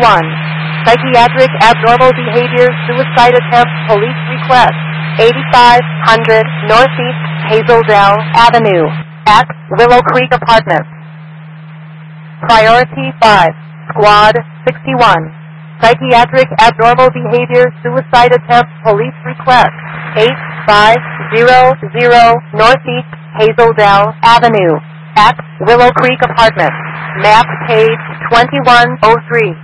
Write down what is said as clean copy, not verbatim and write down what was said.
Psychiatric abnormal behavior, suicide attempt, police request. 8500 Northeast Hazeldale Avenue at Willow Creek Apartments. Priority 5, Squad 61. Psychiatric abnormal behavior, suicide attempt, police request. 8500 Northeast Hazeldale Avenue at Willow Creek Apartments. Map page 2103.